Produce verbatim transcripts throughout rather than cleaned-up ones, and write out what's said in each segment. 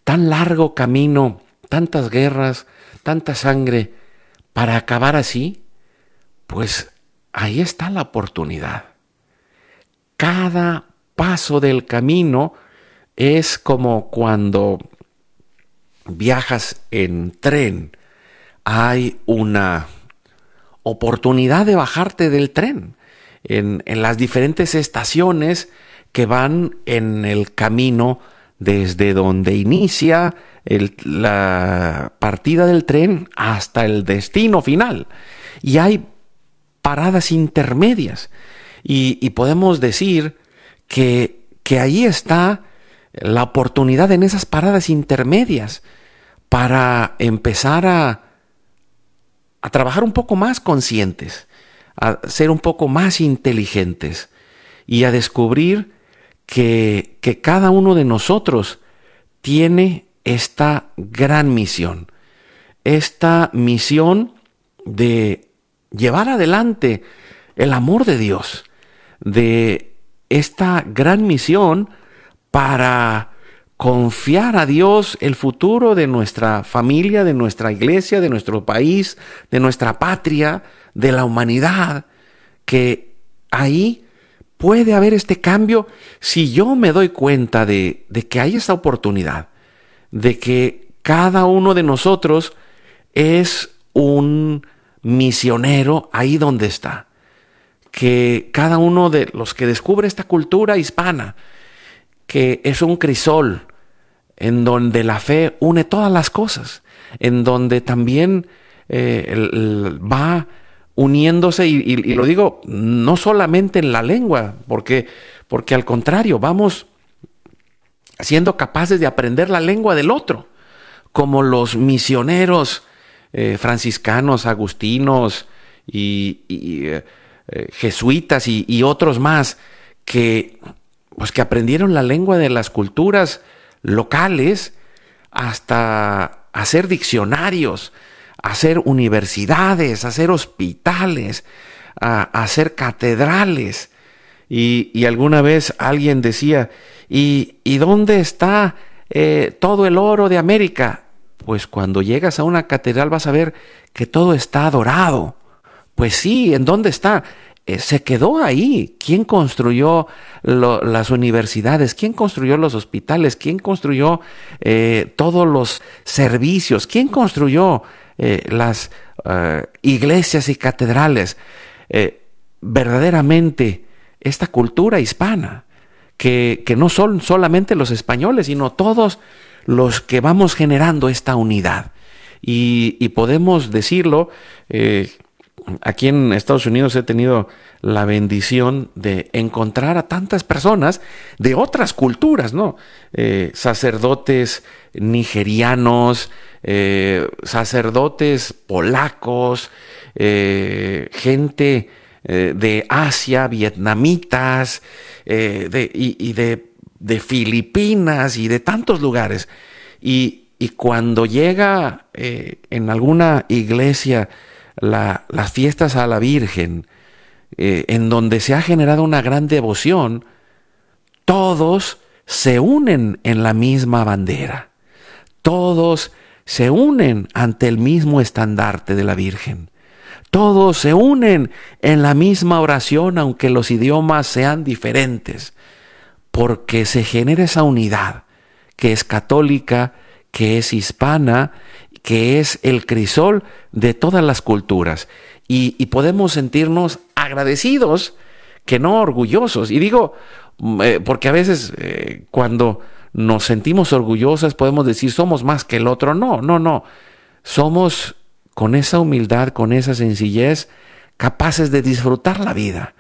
tan largo camino, tantas guerras, tanta sangre, para acabar así, pues ahí está la oportunidad. Cada paso del camino es como cuando viajas en tren. Hay una oportunidad de bajarte del tren en, en las diferentes estaciones que van en el camino desde donde inicia el, la partida del tren hasta el destino final. Y hay paradas intermedias. Y, y podemos decir que, que ahí está la oportunidad en esas paradas intermedias para empezar a, a trabajar un poco más conscientes, a ser un poco más inteligentes y a descubrir que, que cada uno de nosotros tiene esta gran misión, esta misión de llevar adelante el amor de Dios, de esta gran misión para confiar a Dios el futuro de nuestra familia, de nuestra iglesia, de nuestro país, de nuestra patria, de la humanidad, que ahí puede haber este cambio si yo me doy cuenta de, de que hay esta oportunidad, de que cada uno de nosotros es un misionero ahí donde está, que cada uno de los que descubre esta cultura hispana, que es un crisol en donde la fe une todas las cosas, en donde también eh, el, el, va uniéndose, y, y, y lo digo no solamente en la lengua, porque, porque al contrario, vamos siendo capaces de aprender la lengua del otro, como los misioneros eh, franciscanos, agustinos y, y eh, eh, jesuitas y, y otros más, que, pues, que aprendieron la lengua de las culturas locales hasta hacer diccionarios, hacer universidades, hacer hospitales, a, a hacer catedrales. Y, y alguna vez alguien decía, ¿y, y dónde está eh, todo el oro de América? Pues cuando llegas a una catedral vas a ver que todo está dorado. Pues sí, ¿en dónde está? Eh, se quedó ahí. ¿Quién construyó lo, las universidades? ¿Quién construyó los hospitales? ¿Quién construyó eh, todos los servicios? ¿Quién construyó eh, las uh, iglesias y catedrales? Eh, verdaderamente esta cultura hispana, que, que no son solamente los españoles, sino todos los que vamos generando esta unidad. Y, y podemos decirlo, eh, aquí en Estados Unidos he tenido la bendición de encontrar a tantas personas de otras culturas, ¿no? Eh, sacerdotes nigerianos, eh, sacerdotes polacos, eh, gente eh, de Asia, vietnamitas, eh, de, y, y de, de Filipinas y de tantos lugares. Y, y cuando llega eh, en alguna iglesia La, las fiestas a la Virgen, eh, en donde se ha generado una gran devoción, todos se unen en la misma bandera, todos se unen ante el mismo estandarte de la Virgen, todos se unen en la misma oración, aunque los idiomas sean diferentes, porque se genera esa unidad que es católica, que es hispana, que es el crisol de todas las culturas, y, y podemos sentirnos agradecidos, que no orgullosos. Y digo, eh, porque a veces eh, cuando nos sentimos orgullosas podemos decir somos más que el otro. No, no, no. Somos con esa humildad, con esa sencillez, capaces de disfrutar la vida,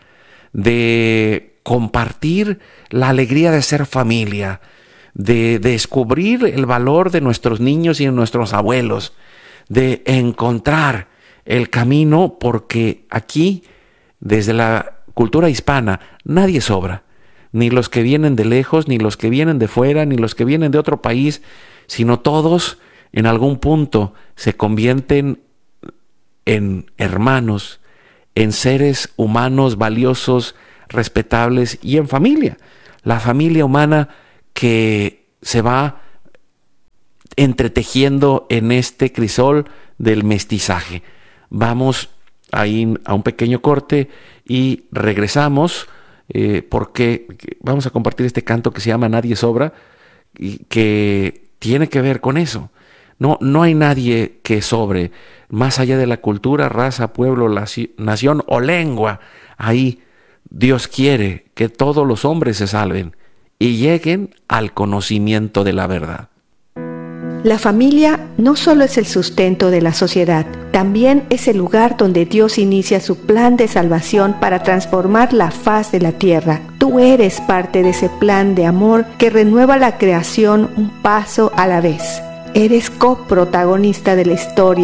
de compartir la alegría de ser familia, de descubrir el valor de nuestros niños y de nuestros abuelos, de encontrar el camino, porque aquí, desde la cultura hispana, nadie sobra, ni los que vienen de lejos, ni los que vienen de fuera, ni los que vienen de otro país, sino todos en algún punto se convierten en hermanos, en seres humanos valiosos, respetables y en familia. La familia humana que se va entretejiendo en este crisol del mestizaje. Vamos ahí a un pequeño corte y regresamos eh, porque vamos a compartir este canto que se llama Nadie Sobra y que tiene que ver con eso. No, no hay nadie que sobre, más allá de la cultura, raza, pueblo, nación o lengua. Ahí Dios quiere que todos los hombres se salven y lleguen al conocimiento de la verdad. La familia no solo es el sustento de la sociedad, también es el lugar donde Dios inicia su plan de salvación para transformar la faz de la tierra. Tú eres parte de ese plan de amor que renueva la creación un paso a la vez. Eres coprotagonista de la historia